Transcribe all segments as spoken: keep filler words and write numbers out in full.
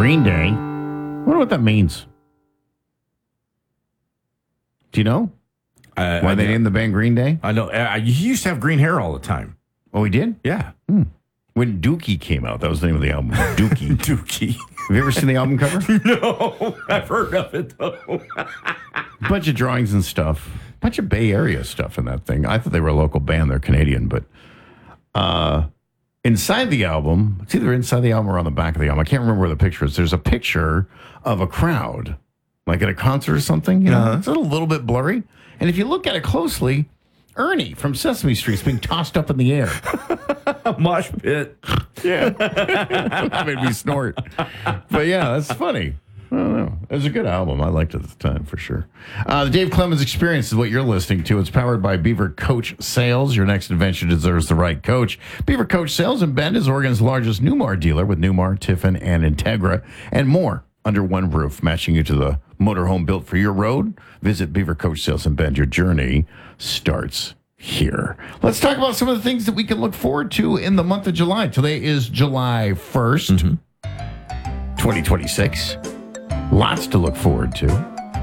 Green Day. I wonder what that means. Do you know Uh, why I they know- named the band Green Day? I know. Uh, he used to have green hair all the time. Oh, he did? Yeah. When Dookie came out, that was the name of the album. Dookie. Dookie. Have you ever seen the album cover? No, I've heard of it, though. A bunch of drawings and stuff. A bunch of Bay Area stuff in that thing. I thought they were a local band. They're Canadian, but uh, inside the album, it's either inside the album or on the back of the album. I can't remember where the picture is. There's a picture of a crowd, like at a concert or something. You know, Uh-huh. it's a little bit blurry. And if you look at it closely, Ernie from Sesame Street is being tossed up in the air. Mosh pit. Yeah. That made me snort. But yeah, that's funny. I don't know. It was a good album. I liked it at the time for sure. Uh, the Dave Clemens Experience is what you're listening to. It's powered by Beaver Coach Sales. Your next adventure deserves the right coach. Beaver Coach Sales in Bend is Oregon's largest Newmar dealer with Newmar, Tiffin, and Integra, and more under one roof, matching you to the motorhome built for your road. Visit Beaver Coach Sales in Bend. Your journey starts here. Let's talk about some of the things that we can look forward to in the month of July. Today is July first, twenty twenty-six. Lots to look forward to.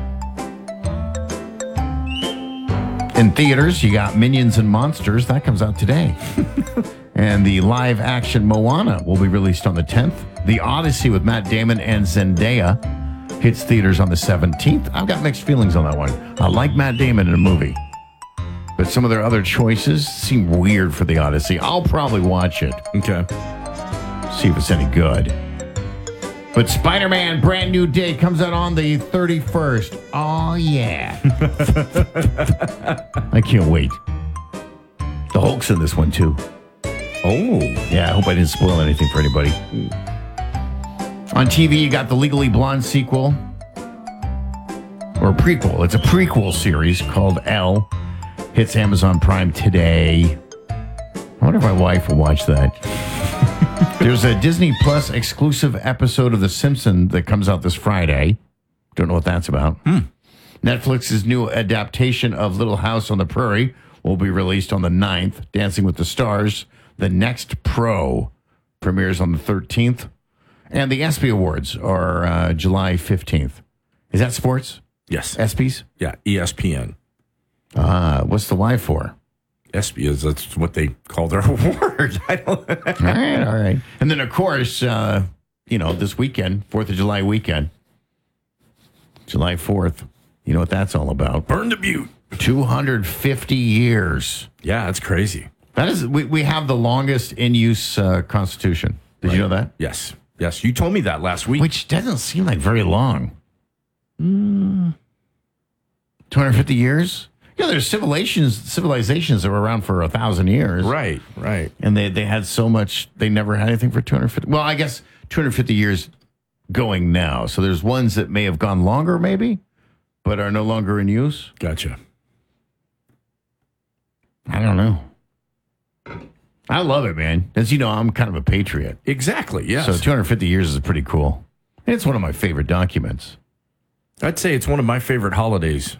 In theaters, you got Minions and Monsters. That comes out today. And the live action Moana will be released on the tenth. The Odyssey with Matt Damon and Zendaya hits theaters on the seventeenth. I've got mixed feelings on that one. I like Matt Damon in a movie, but some of their other choices seem weird for the Odyssey. I'll probably watch it, Okay. see if it's any good. But Spider-Man Brand New Day comes out on the thirty-first. Oh, yeah. I can't wait. The Hulk's in this one, too. Oh. Yeah, I hope I didn't spoil anything for anybody. On T V, you got the Legally Blonde sequel. Or prequel. It's a prequel series called Elle. Hits Amazon Prime today. I wonder if my wife will watch that. There's a Disney Plus exclusive episode of The Simpsons that comes out this Friday. Don't know what that's about. Hmm. Netflix's new adaptation of Little House on the Prairie will be released on the ninth. Dancing with the Stars, The Next Pro, premieres on the thirteenth. And the ESPY Awards are uh, July fifteenth. Is that sports? Yes. ESPYs? Yeah. E S P N. Uh, what's the Y for? ESPY is that's what they call their award. I don't. All right, all right. And then, of course, uh, you know, this weekend, fourth of July weekend, July fourth, you know what that's all about. Burn the Butte. two hundred fifty years. Yeah, that's crazy. That is, we, we have the longest in-use uh, Constitution. Did you know that? Yes. Yes. You told me that last week. Which doesn't seem like very long. Mm. two hundred fifty years? Yeah, there's civilizations civilizations that were around for a thousand years. Right, right. And they, they had so much, they never had anything for two hundred fifty. Well, I guess two hundred fifty years going now. So there's ones that may have gone longer, maybe, but are no longer in use. Gotcha. I don't know. I love it, man. As you know, I'm kind of a patriot. Exactly, yes. So two hundred fifty years is pretty cool. And it's one of my favorite documents. I'd say it's one of my favorite holidays.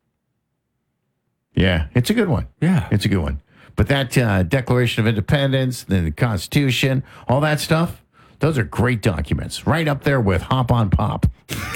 Yeah, it's a good one. Yeah. It's a good one. But that uh, Declaration of Independence, the Constitution, all that stuff, those are great documents. Right up there with Hop on Pop.